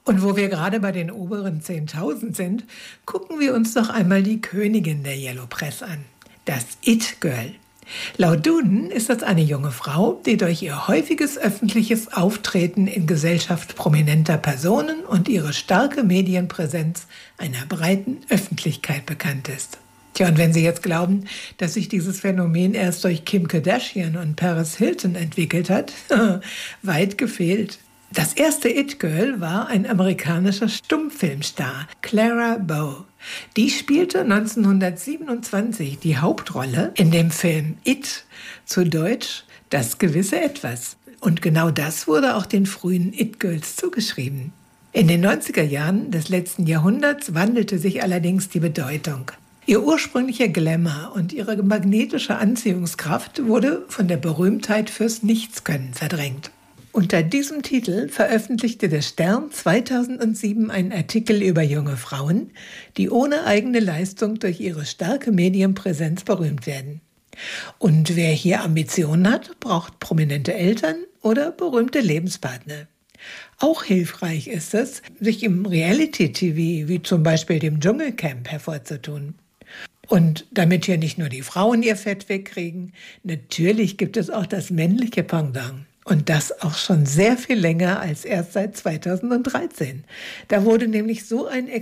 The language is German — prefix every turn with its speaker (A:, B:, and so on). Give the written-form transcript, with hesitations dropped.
A: Und wo wir gerade bei den oberen 10.000 sind, gucken wir uns doch einmal die Königin der Yellow Press an, das It-Girl. Laut Duden ist das eine junge Frau, die durch ihr häufiges öffentliches Auftreten in Gesellschaft prominenter Personen und ihre starke Medienpräsenz einer breiten Öffentlichkeit bekannt ist. Tja, und wenn Sie jetzt glauben, dass sich dieses Phänomen erst durch Kim Kardashian und Paris Hilton entwickelt hat, weit gefehlt. Das erste It-Girl war ein amerikanischer Stummfilmstar, Clara Bow. Die spielte 1927 die Hauptrolle in dem Film It, zu Deutsch Das gewisse Etwas. Und genau das wurde auch den frühen It-Girls zugeschrieben. In den 90er Jahren des letzten Jahrhunderts wandelte sich allerdings die Bedeutung. Ihr ursprünglicher Glamour und ihre magnetische Anziehungskraft wurde von der Berühmtheit fürs Nichtskönnen verdrängt. Unter diesem Titel veröffentlichte der Stern 2007 einen Artikel über junge Frauen, die ohne eigene Leistung durch ihre starke Medienpräsenz berühmt werden. Und wer hier Ambitionen hat, braucht prominente Eltern oder berühmte Lebenspartner. Auch hilfreich ist es, sich im Reality-TV, wie zum Beispiel dem Dschungelcamp, hervorzutun. Und damit hier nicht nur die Frauen ihr Fett wegkriegen, natürlich gibt es auch das männliche Pendant. Und das auch schon sehr viel länger als erst seit 2013. Da wurde nämlich so ein